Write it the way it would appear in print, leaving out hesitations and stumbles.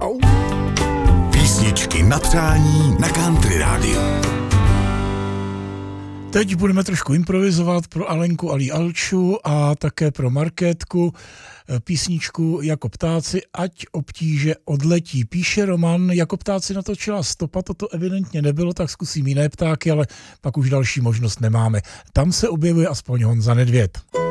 Písničky na přání na Country Radio. Teď budeme trošku improvizovat pro Alenku Alí Alču a také pro Markétku písničku Jako ptáci, ať obtíže odletí. Píše Roman, Jako ptáci natočila Stopa, toto evidentně nebylo, tak zkusím jiné ptáky, ale pak už další možnost nemáme. Tam se objevuje aspoň Honza Nedvěd.